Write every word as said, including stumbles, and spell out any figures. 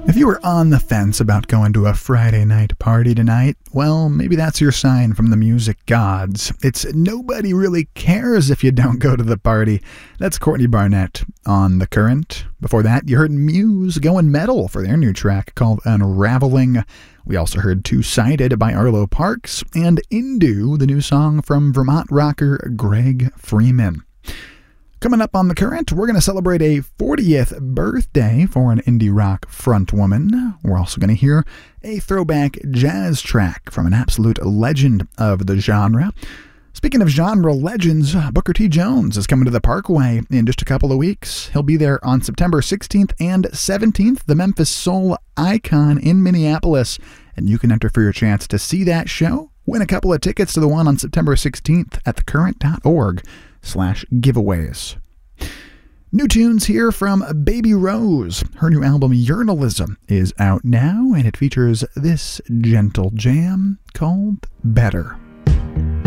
If you were on the fence about going to a Friday night party tonight, well, maybe that's your sign from the music gods. It's Nobody Really Cares If You Don't Go to the Party. That's Courtney Barnett on The Current. Before that, you heard Muse going metal for their new track called Unraveling. We also heard Two-Sided by Arlo Parks and Indu, the new song from Vermont rocker Greg Freeman. Coming up on The Current, we're going to celebrate a fortieth birthday for an indie rock frontwoman. We're also going to hear a throwback jazz track from an absolute legend of the genre. Speaking of genre legends, Booker T. Jones is coming to the Parkway in just a couple of weeks. He'll be there on September sixteenth and seventeenth, the Memphis Soul Icon in Minneapolis. And you can enter for your chance to see that show. Win a couple of tickets to the one on September sixteenth at thecurrent.org slash giveaways. New tunes here from Baby Rose. Her new album Journalism is out now, and it features this gentle jam called Better.